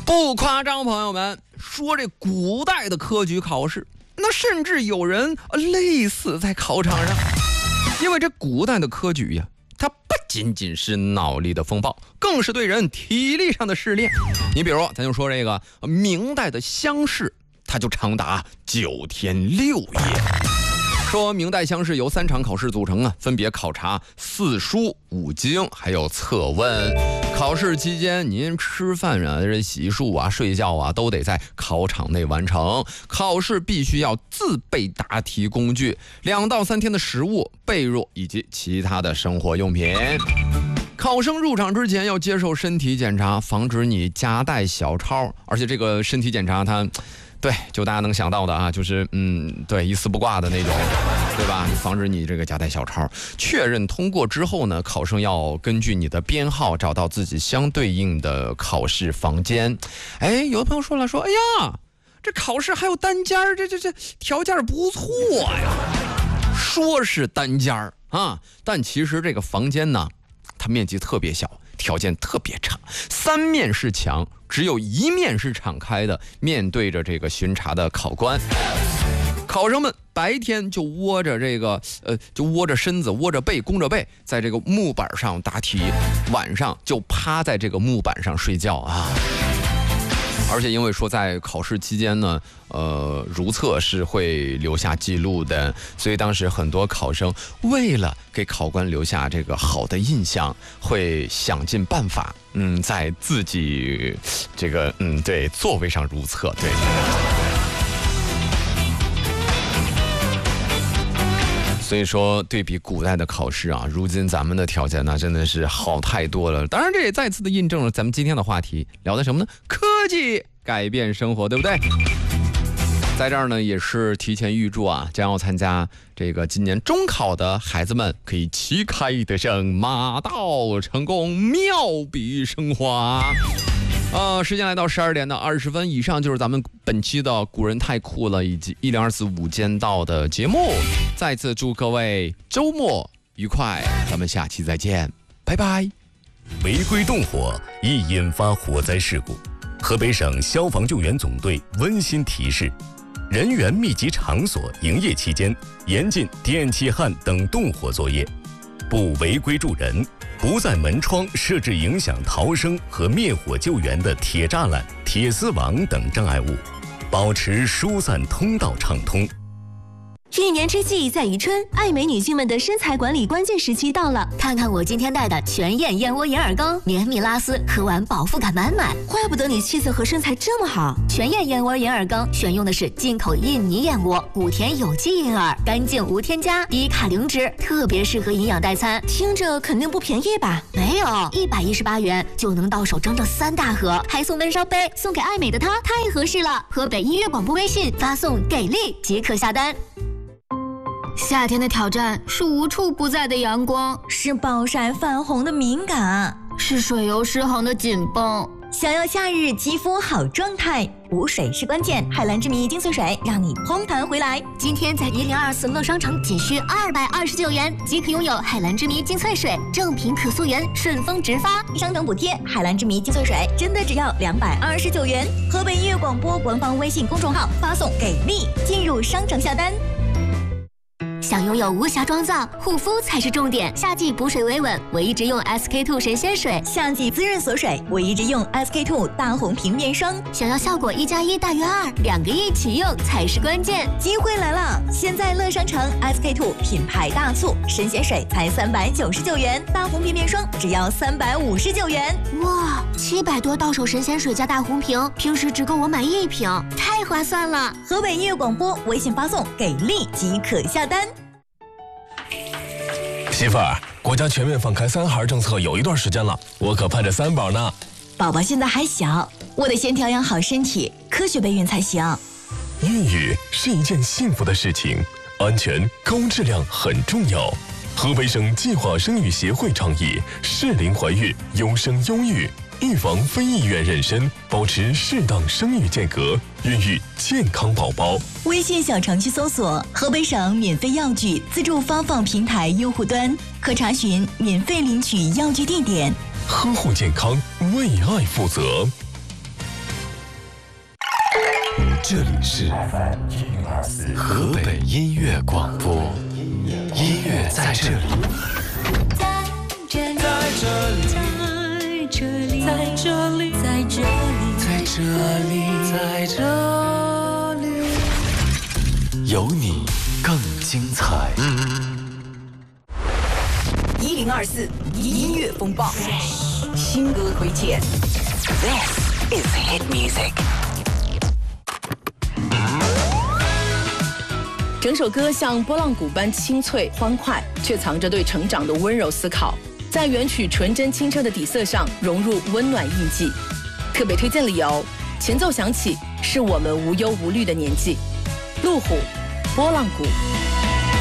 不夸张，朋友们，说这古代的科举考试，那甚至有人累死在考场上。因为这古代的科举呀，它不仅仅是脑力的风暴，更是对人体力上的试炼。你比如咱就说这个明代的乡试，它就长达9天6夜。说明代乡试由3场考试组成啊，分别考察4书5经，还有测问。考试期间，您吃饭啊、洗漱啊、睡觉啊，都得在考场内完成。考试必须要自备答题工具，2到3天的食物、被褥以及其他的生活用品。考生入场之前要接受身体检查，防止你夹带小抄。而且这个身体检查它对，就大家能想到的啊，就是对，一丝不挂的那种，对吧？防止你这个夹带小抄。确认通过之后呢，考生要根据你的编号找到自己相对应的考试房间。哎，有的朋友说了，哎呀，这考试还有单间，这条件不错呀。说是单间啊，但其实这个房间呢，它面积特别小，条件特别差，3面是墙，只有1面是敞开的，面对着这个巡查的考官。考生们白天就窝着身子，窝着背，弓着背，在这个木板上答题，晚上就趴在这个木板上睡觉啊。而且因为说在考试期间呢，如厕是会留下记录的，所以当时很多考生为了给考官留下这个好的印象，会想尽办法，在自己这个对座位上如厕，对。所以说，对比古代的考试啊，如今咱们的条件那真的是好太多了。当然，这也再次的印证了咱们今天的话题，聊的什么呢？科技改变生活，对不对？在这儿呢，也是提前预祝啊，将要参加这个今年中考的孩子们可以旗开得胜，马到成功，妙笔生花。时间来到12点的20分，以上就是咱们本期的古人太酷了以及1024午间到的节目。再次祝各位周末愉快，咱们下期再见，拜拜。 违规动火易引发火灾事故，河北省消防救援总队温馨提示：人员密集场所营业期间，严禁电气焊等动火作业，不违规助人，不在门窗设置影响逃生和灭火救援的铁栅栏、铁丝网等障碍物，保持疏散通道畅通。 一年之计在于春，爱美女性们的身材管理关键时期到了。看看我今天带的全燕燕窝眼耳膏，绵密拉丝，喝完饱腹感满满。怪不得你气色和身材这么好。全燕燕窝眼耳膏选用的是进口印尼燕窝，古田有机银耳，干净无添加，低卡零脂，特别适合营养代餐。听着肯定不便宜吧？没有，118元就能到手整整3大盒，还送闷烧杯，送给爱美的她，太合适了。河北音乐广播微信发送给力即可下单。夏天的挑战是无处不在的阳光， 是暴晒泛红的敏感， 是水油失衡的紧绷。 想要夏日肌肤好状态，补水是关键。海蓝之谜精粹水让你嘭弹回来。 今天在1024乐商城仅需229元即可拥有海蓝之谜精粹水，正品可溯源，顺丰直发， 商城补贴。海蓝之谜精粹水真的只要229元。河北音乐广播官方微信公众号发送给力，进入商城下单。 想拥有无瑕妆造，护肤才是重点。夏季补水维稳，我一直用 SK2 神仙水； 夏季滋润锁水，我一直用 SK2 大红瓶面霜。 想要效果1+1大于2，2个一起用才是关键。 机会来了！现在乐商城 SK2 品牌大促，神仙水才399元，大红瓶面霜只要359元。 哇，700多到手神仙水加大红瓶，平时只够我买1瓶，太划算了！ 河北音乐广播微信发送给力即可下单。 媳妇儿，国家全面放开3孩政策有一段时间了，我可盼着3宝呢。 宝宝现在还小，我得先调养好身体，科学备孕才行。 孕育是一件幸福的事情，安全高质量很重要。河北省计划生育协会倡议适龄怀孕，优生优育，预防非意愿妊娠，保持适当生育间隔，孕育健康宝宝。 微信小程序搜索河北省免费药具自助发放平台用户端，可查询免费领取药具地点。 呵护健康，为爱负责。 这里是 FM104河北音乐广播，音乐在这里， 在这里，在这里，在这里，在这里， 在这里，在这里，有你更精彩。 1024音乐风暴，新歌推荐。This is hit music。 整首歌像拨浪鼓般清脆欢快，却藏着对成长的温柔思考，在原曲纯真清澈的底色上融入温暖印记。特别推荐理由：前奏响起，是我们无忧无虑的年纪。路虎，拨浪鼓。